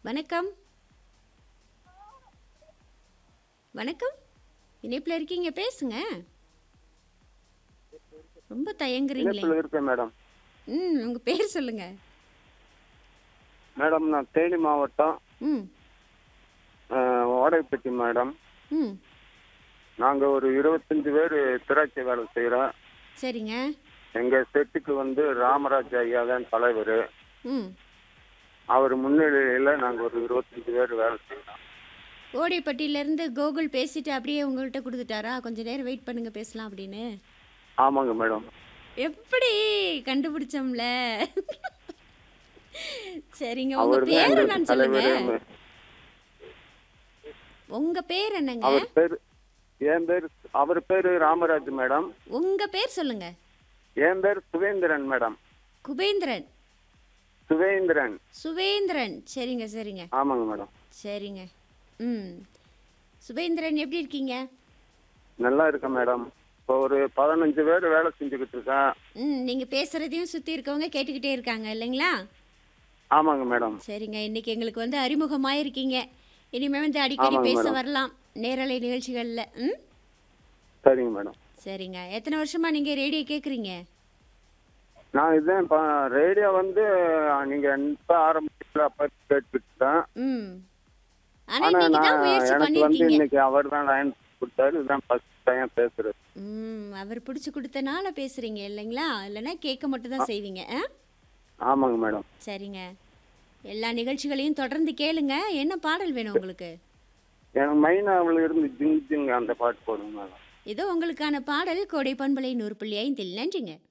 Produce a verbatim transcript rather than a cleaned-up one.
வணக்கம். வணக்கம். இணைப்புல இருக்கீங்க பேசுங்க. ரொம்ப தயங்குறீங்களே. இணைப்பில் இருக்கேன் மேடம். ம். உங்க பேர் சொல்லுங்க. மேடம் நான் தேனி மாவட்டம் ம். அ, ஓடைப்பட்டி மேடம். ம். நாங்கள் ஒரு இருபத்தஞ்சு பேர் திராட்சை வேலை செய்கிறோம். சரிங்க. எங்கள் செட்டுக்கு வந்து ராமராஜ் ஐயா தான் தலைவர். ம். அவர் முன்னிலையில் நாங்கள் ஒரு இருபத்தஞ்சு பேர் வேலை செய்கிறோம். ஓடைப்பட்டியிலேருந்து கோகுல் பேசிட்டு அப்படியே உங்கள்கிட்ட கொடுத்துட்டாரா கொஞ்ச நேரம் வெயிட் பண்ணுங்க பேசலாம் அப்படின்னு? ஆமாங்க மேடம். எப்படி கண்டுபிடிச்சோம்ல. சரிங்க. உங்க அவர் தான் பேர் எங்களுக்கு என்னன்னு சொல்லுங்க. தலைவர். உங்க பேர் என்னங்க? அவர் பேர் என் பேர் அவர் பேர் ராமராஜ் மேடம். உங்க பேர் சொல்லுங்க. என் பேர் சுவேந்திரன் மேடம். குபேந்திரன். சுவேந்திரன். சுவேந்திரன். சரிங்க சரிங்க. ஆமாங்க மேடம். சரிங்க. ம். சுபேந்திரன் எப்படி இருக்கீங்க? நல்லா இருக்கேன் மேடம். இப்போ ஒரு பதினஞ்சு பேர் வேலை செஞ்சுக்கிட்டு இருக்கேன். ம். நீங்க பேசுறதையும் சுத்தி இருக்கவங்க கேட்டுக்கிட்டே இருக்காங்க இல்லைங்களா? ஆமாங்க மேடம். சரிங்க. இன்னைக்கு எங்களுக்கு வந்து அறிமுகமாயிருக்கீங்க. இனிமே வந்து அடிக்கடி ஆமாங்க பேச மேடம். வரலாம் நேரலை நிகழ்ச்சிகள்ல. ம். சரிங்க மேடம். சரிங்க. எத்தனை வருஷமா நீங்க ரேடியோ கேக்குறீங்க? நான் இதான் இப்போ ரேடியோ வந்து நீங்கள் இப்போ ஆரம்பிக்கல அப்போ கேட்டுக்கிட்டேன். ம். ஆனா ஆனால் இன்னைக்கு நான் தான் முயற்சி எனக்கு வந்து பண்ணியிருக்கீங்க. இன்னைக்கு அவர் தான் லைன் கொடுத்தாரு. இதுதான் ஃபர்ஸ்ட் டைம் பேசுறது. ம். அவர் பிடிச்சு கொடுத்தனால பேசுறீங்க இல்லைங்களா? இல்லைன்னா கேட்க மட்டும் தான் செய்வீங்க. ஆ? ஆமாங்க மேடம். சரிங்க. எல்லா நிகழ்ச்சிகளையும் தொடர்ந்து கேளுங்க. என்ன பாடல் வேணும் உங்களுக்கு? எனக்கு மைனாவில் இருந்து ஜிங் ஜிங் அந்த பாட்டு போடுங்க மேடம். இதோ உங்களுக்கான பாடல் கோடை பண்பலை நூறு புள்ளி ஐந்தில். நன்றிங்க.